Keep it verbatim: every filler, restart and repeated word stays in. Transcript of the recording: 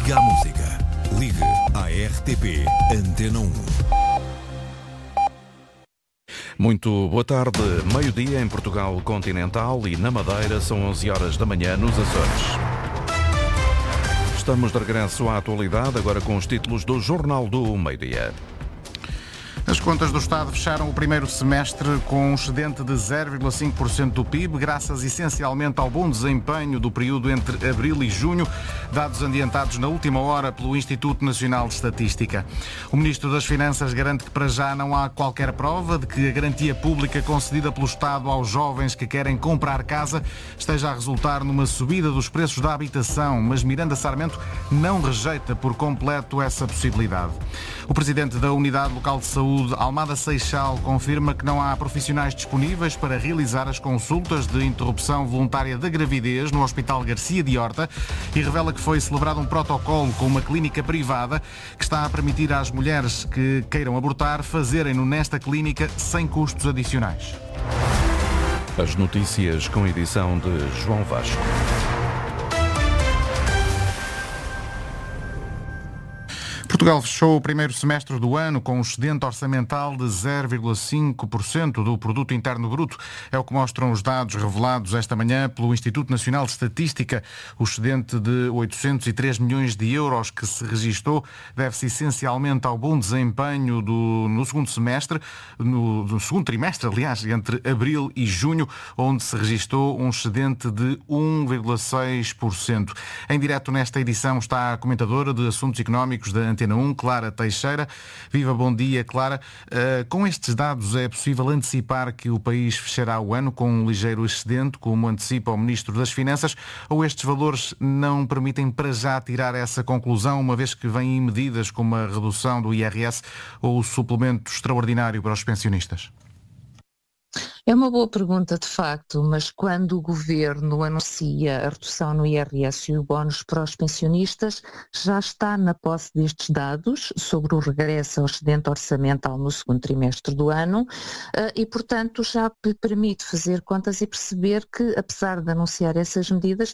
Ligue à música. Ligue à R T P Antena um. Muito boa tarde. Meio-dia em Portugal continental e na Madeira são onze horas da manhã nos Açores. Estamos de regresso à atualidade, agora com os títulos do Jornal do Meio-dia. As contas do Estado fecharam o primeiro semestre com um excedente de zero vírgula cinco por cento do P I B, graças essencialmente ao bom desempenho do período entre abril e junho, dados adiantados na última hora pelo Instituto Nacional de Estatística. O Ministro das Finanças garante que para já não há qualquer prova de que a garantia pública concedida pelo Estado aos jovens que querem comprar casa esteja a resultar numa subida dos preços da habitação, mas Miranda Sarmento não rejeita por completo essa possibilidade. O Presidente da Unidade Local de Saúde, Almada Seixal, confirma que não há profissionais disponíveis para realizar as consultas de interrupção voluntária da gravidez no Hospital Garcia de Horta e revela que foi celebrado um protocolo com uma clínica privada que está a permitir às mulheres que queiram abortar fazerem-no nesta clínica sem custos adicionais. As notícias com edição de João Vasco. Portugal fechou o primeiro semestre do ano com um excedente orçamental de zero vírgula cinco por cento do Produto Interno Bruto. É o que mostram os dados revelados esta manhã pelo Instituto Nacional de Estatística. O excedente de oitocentos e três milhões de euros que se registou deve-se essencialmente ao bom desempenho do, no segundo semestre, no, no segundo trimestre, aliás, entre abril e junho, onde se registou um excedente de um vírgula seis por cento. Em direto nesta edição está a comentadora de Assuntos Económicos da Antena um, Clara Teixeira. Viva, bom dia, Clara. Uh, com estes dados é possível antecipar que o país fechará o ano com um ligeiro excedente, como antecipa o Ministro das Finanças, ou estes valores não permitem para já tirar essa conclusão, uma vez que vêm medidas como a redução do I R S ou o suplemento extraordinário para os pensionistas? É uma boa pergunta, de facto, mas quando o Governo anuncia a redução no I R S e o bónus para os pensionistas, já está na posse destes dados sobre o regresso ao excedente orçamental no segundo trimestre do ano e, portanto, já lhe permite fazer contas e perceber que, apesar de anunciar essas medidas,